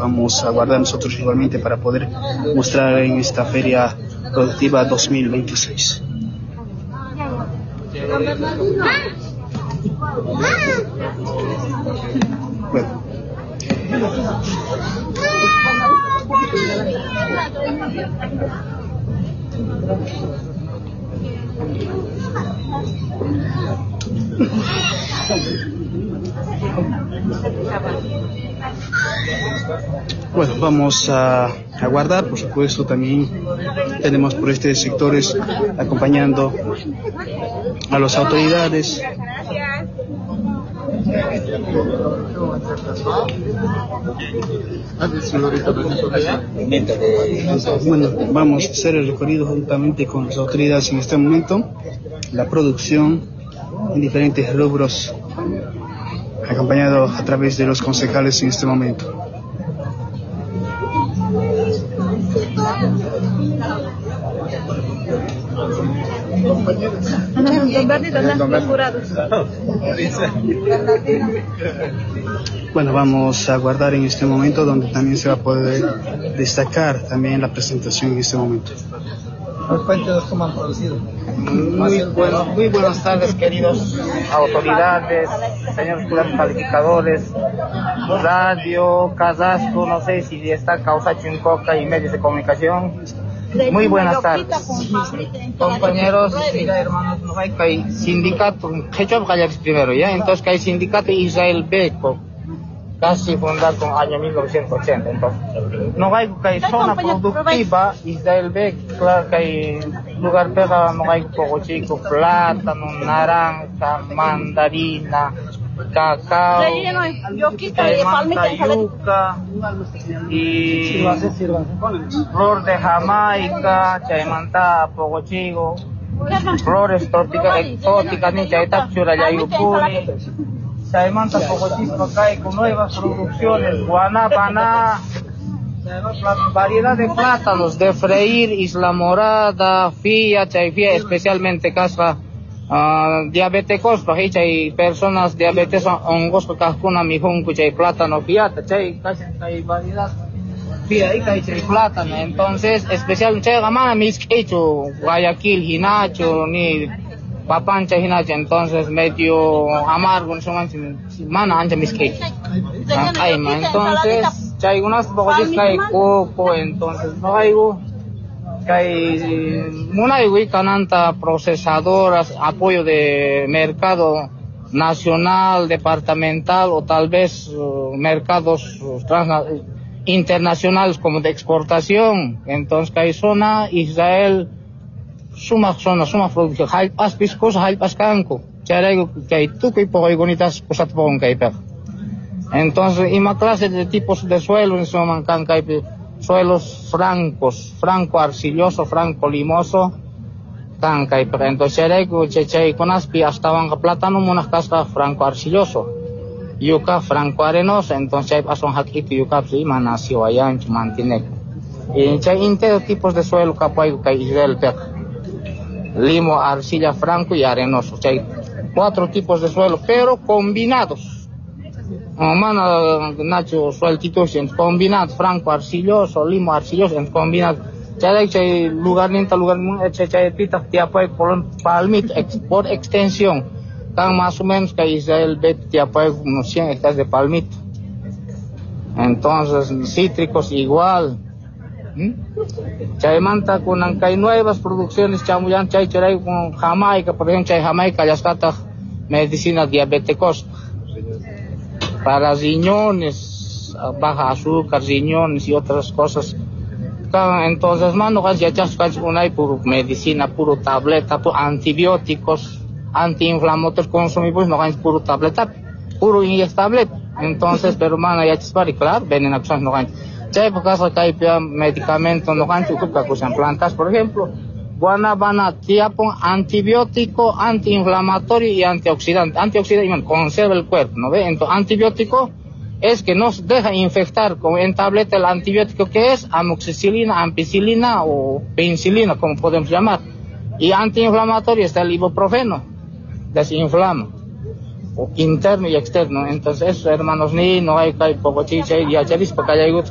vamos a guardar nosotros igualmente para poder mostrar en esta Feria Productiva 2026. Bueno. Bueno, vamos a guardar, por supuesto, también tenemos por estos sectores acompañando a las autoridades. Bueno, vamos a hacer el recorrido juntamente con las autoridades en este momento, la producción en diferentes rubros, acompañado a través de los concejales en este momento. Bueno, vamos a guardar en este momento donde también se va a poder destacar también la presentación en este momento. ¿Cómo han producido? Muy buenas tardes, queridos autoridades, señores jurados calificadores, radio, Casasco, no sé si está Causa Chincoca y medios de comunicación. Muy buenas tardes, compañeros, mira, hermanos, no hay que hay sindicato, primero, ¿ya? Entonces que hay sindicato Israel Beco, casi fundado en el año 1980. Entonces, no hay que hay zona productiva Israel Beco, claro que hay lugar pega, no hay poco chico, plátano, naranja, mandarina, cacao, yuca y flor de Jamaica, chaymanta, poco chico, flores exóticas, ni chayta chura yayupuni, chaymanta poco chico cae con nuevas producciones, guanábana, variedad de plátanos, de freír, Isla Morada, fía, chayfía, especialmente casa diabéticos, hay personas diabetes hongos que cascuna mi junco, chay plátano fiata, chay variedad fía y chay plátano. Entonces, especialmente chay gamana misquecho, Guayaquil, hinacho, ni papancha hinacho, entonces medio amargo, no son mana ancha misquecho. Entonces, chay unas pocos chay coco, entonces no hay hay cananta procesadoras, apoyo de mercado nacional, departamental o tal vez mercados internacionales como de exportación. Entonces hay zona Israel suma producción, hay aspis hay pascanco, chay que tú que poco bonitas cosas pon que entonces y clase de tipos de suelo son mancan que suelos francos, franco-arcilloso, franco-limoso, tancay, pero entonces chay con aspi hasta van plátano unas cascas franco-arcilloso, yuca franco-arenoso, entonces hay pason hackito yuca y manasio allá mantiene. Y chay entero tipos de suelo capay que Israel per, limo, arcilla, franco y arenoso, chay 4 tipos de suelo, pero combinados. Mana nacho sueltitos combinado franco arcilloso, limo arcilloso combinado. Chay lugar chay pita tiapai palmit por extensión. Tan más o menos que Israel bet tiapai unos 100 hectáreas de palmito. Entonces cítricos igual. Chay manta con hay nuevas producciones chamuyan chay con Jamaica, por ejemplo chay Jamaica ya está medicina diabéticos. Para riñones, baja azúcar, riñones y otras cosas. Entonces, mano, ya hay puro medicina, puro tableta, puro antibióticos, antiinflamatorios consumibles, no hay puro tableta, puro inyectable. Entonces, pero mano, ya chispari, claro, venen a cosas no hay. Ya hay pocas que hay medicamentos, no hay que usan plantas, por ejemplo, guanabana, tiapon, antibiótico, antiinflamatorio y antioxidante. Antioxidante conserva el cuerpo, ¿no ve? Entonces, antibiótico es que nos deja infectar con en tableta el antibiótico que es amoxicilina, ampicilina o penicilina, como podemos llamar. Y antiinflamatorio está el ibuprofeno, desinflama, o interno y externo. Entonces, hermanos, no hay poco chicha y ya charis, porque hay